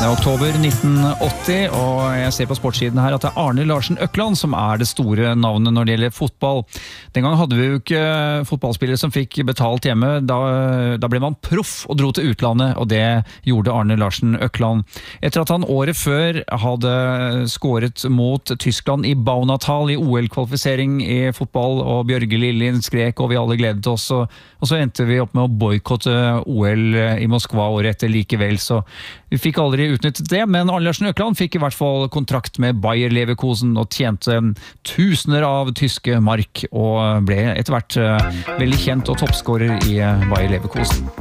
Det oktober 1980, og jeg ser på sportssiden her at det Arne Larsen Økland som det store navnet når det gjelder fotball. Den gang hadde vi jo ikke fotballspillere som fikk betalt hjemme. Da ble man proff og dro til utlandet, og det gjorde Arne Larsen Økland. Etter at han året før hadde skåret mot Tyskland i Baunatal i OL-kvalifisering i fotball, og Bjørge Lillien skrek, og vi alle gledet oss, og så endte vi opp med å boykotte OL i Moskva året etter likevel, så vi fikk aldri utnyttet det, men Arne Larsen Økland fikk i hvert fall kontrakt med Bayer Leverkusen og tjente tusener av tyske mark og ble etter hvert veldig kjent og toppskårer i Bayer Leverkusen.